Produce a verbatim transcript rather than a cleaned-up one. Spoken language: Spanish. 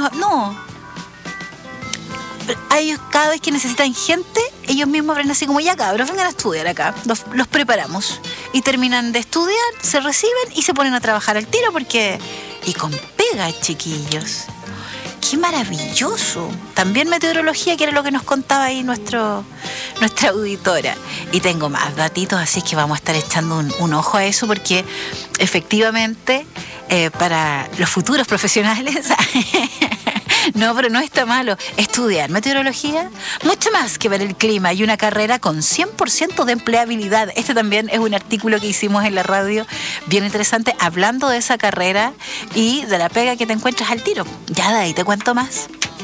no, no. A ellos, cada vez que necesitan gente, ellos mismos aprenden así como, ya cabros, vengan a estudiar acá. Los, los preparamos. Y terminan de estudiar, se reciben y se ponen a trabajar al tiro porque... Y con pega, chiquillos. ¡Qué maravilloso! También meteorología, que era lo que nos contaba ahí nuestro, nuestra auditora. Y tengo más datitos, así es que vamos a estar echando un, un ojo a eso porque efectivamente eh, para los futuros profesionales... No, pero no está malo. Estudiar meteorología, mucho más que ver el clima y una carrera con cien por ciento de empleabilidad. Este también es un artículo que hicimos en la radio, bien interesante, hablando de esa carrera y de la pega que te encuentras al tiro. Ya de ahí te cuento más.